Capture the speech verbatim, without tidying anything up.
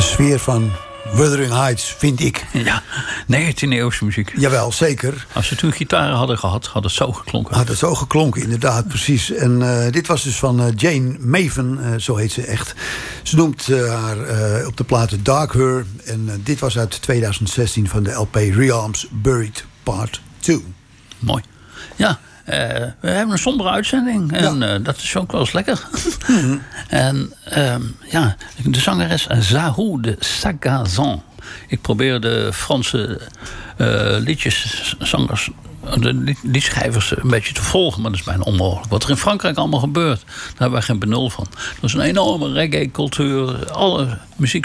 sfeer van Wuthering Heights, vind ik. Ja, negentiende-eeuwse muziek. Jawel, zeker. Als ze toen gitaren hadden gehad, had het zo geklonken. Had het zo geklonken, inderdaad, precies. En uh, dit was dus van uh, Jane Maven, uh, zo heet ze echt. Ze noemt uh, haar uh, op de platen Dark Her. En uh, dit was uit twintig zestien van de L P Realms Buried Part twee. Mooi. Ja. Uh, we hebben een sombere uitzending. En ja. uh, dat is ook wel eens lekker. Mm-hmm. En uh, ja, de zangeres Zahou de Sagazan. Ik probeer de Franse uh, liedjeszangers, de liedschrijvers een beetje te volgen. Maar dat is bijna onmogelijk. Wat er in Frankrijk allemaal gebeurt, daar hebben wij geen benul van. Dat is een enorme reggae-cultuur. Alle muziek